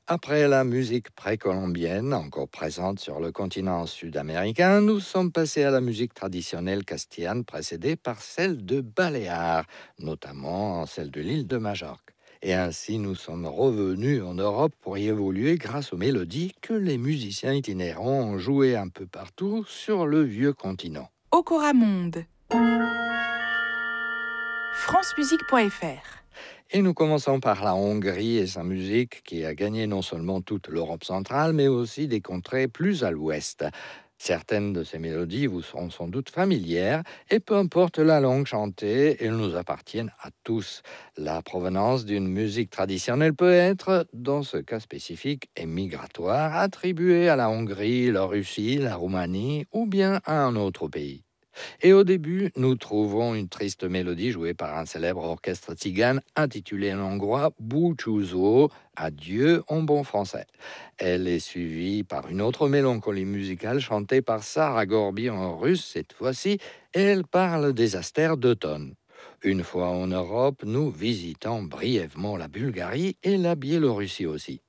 Après la musique précolombienne, encore présente sur le continent sud-américain, nous sommes passés à la musique traditionnelle castillane précédée par celle de Baléares, notamment celle de l'île de Majorque. Et ainsi, nous sommes revenus en Europe pour y évoluer grâce aux mélodies que les musiciens itinérants ont jouées un peu partout sur le vieux continent. Ocoramonde. francemusique.fr. Et nous commençons par la Hongrie et sa musique qui a gagné non seulement toute l'Europe centrale, mais aussi des contrées plus à l'ouest. Certaines de ces mélodies vous seront sans doute familières, et peu importe la langue chantée, elles nous appartiennent à tous. La provenance d'une musique traditionnelle peut être, dans ce cas spécifique et migratoire, attribuée à la Hongrie, la Russie, la Roumanie ou bien à un autre pays. Et au début, nous trouvons une triste mélodie jouée par un célèbre orchestre tzigane intitulé en hongrois Búcsúzó, adieu en bon français. Elle est suivie par une autre mélancolie musicale chantée par Sarah Gorby en russe cette fois-ci, et elle parle des astères d'automne. Une fois en Europe, nous visitons brièvement la Bulgarie et la Biélorussie aussi.